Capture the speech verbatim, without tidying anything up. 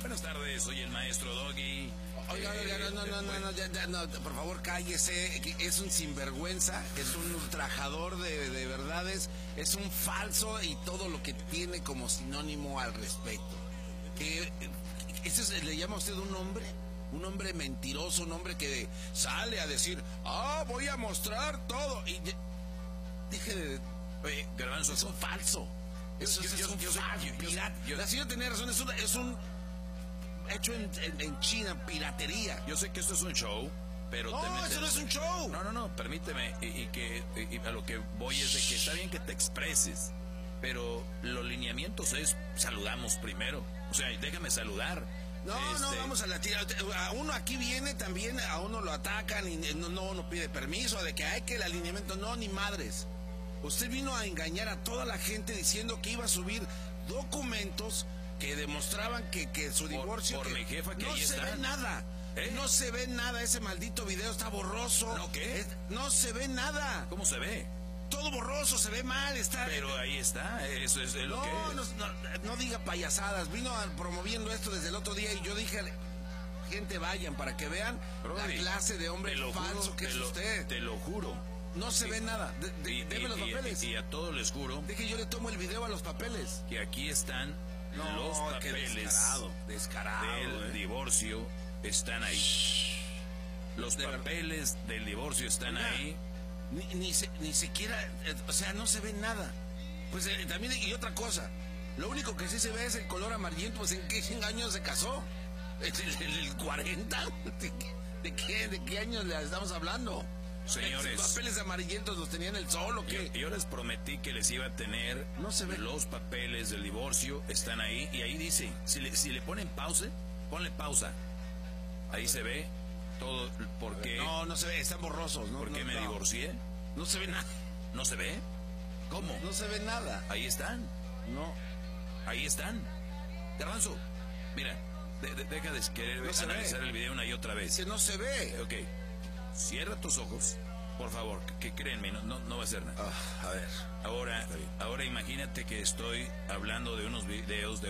Buenas tardes, soy el maestro Doggy. Oiga, oiga, no, no, no, no, no, ya, ya, no, por favor cállese, es un sinvergüenza, es un ultrajador de, de verdades, es un falso y todo lo que tiene como sinónimo al respecto. Que, ¿eso es, le llama a usted un hombre? Un hombre mentiroso, un hombre que sale a decir, ah, voy a mostrar todo. Y deje de... Oye, Garbanzo, es un falso. Eso yo, es, yo, es un yo, falso, yo, yo, pirata. yo, La señora tenía razón, es un... Es un hecho en, en, en China, piratería. Yo sé que esto es un show, pero... No, te eso no es un show. No, no, no, permíteme, y, y que y a lo que voy es de que está bien que te expreses, pero los lineamientos es, saludamos primero, o sea, déjame saludar. No, este... no, vamos a la tira. A uno aquí viene también, a uno lo atacan y no, no, no pide permiso de que hay que el alineamiento, no, ni madres. Usted vino a engañar a toda la gente diciendo que iba a subir documentos que demostraban que, que su divorcio... Por, por que mi jefa, que no ahí se está. ve nada. ¿Eh? No se ve nada, ese maldito video está borroso. ¿No qué? Es, no se ve nada. ¿Cómo se ve? Todo borroso, se ve mal, está... Pero ahí está, eso es lo no, que es. No, no, no diga payasadas, vino a, promoviendo esto desde el otro día y yo dije, gente, vayan para que vean Brody, la clase de hombre falso juro, que es lo, usted. Te lo juro. No se y, ve nada, de, de, y, deme y, los papeles. Y, y a todos les juro... Deje, yo le tomo el video a los papeles. Que aquí están no, los papeles descarado, descarado, del eh. divorcio, están ahí. Los de papeles verdad. del divorcio están Oiga, ahí. Ni, ni, se, ni siquiera, eh, o sea, no se ve nada. Pues eh, también, y otra cosa, lo único que sí se ve es el color amarillento, pues ¿en qué años se casó? ¿En el, el cuarenta? ¿De qué, de, qué, ¿De qué años le estamos hablando? Señores, ¿los papeles amarillentos los tenía en el sol o qué? Yo, yo les prometí que les iba a tener no se ve. Los papeles del divorcio, están ahí, y ahí dice, si le, si le ponen pausa, ponle pausa. Ahí se ve todo, ¿por qué? No, no se ve, están borrosos. No, ¿Por qué no, me no. divorcié? No se ve nada. ¿No se ve? ¿Cómo? No, no se ve nada. Ahí están. No. Ahí están. Garbanzo, mira, de, de, deja de querer no analizar el video una y otra vez. Que no se ve. Ok, cierra tus ojos, por favor, que, que créanme, no, no, no va a ser nada. Oh, a ver. Ahora, ahora imagínate que estoy hablando de unos videos de